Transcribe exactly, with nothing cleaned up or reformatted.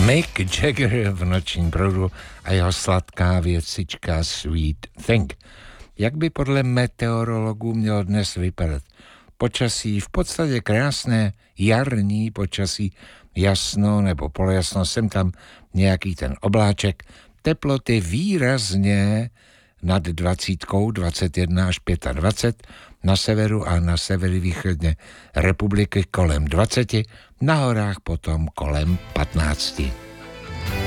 Mick Jagger v nočním proudu a jeho sladká věcička Sweet Thing. Jak by podle meteorologů mělo dnes vypadat? Počasí v podstatě krásné, jarní počasí, jasno nebo polojasno, sem tam nějaký ten obláček, teploty výrazně nad dvacítkou, dvacet jedna až dvacet pět, na severu a na severovýchodě republiky kolem dvacet, na horách potom kolem patnáct.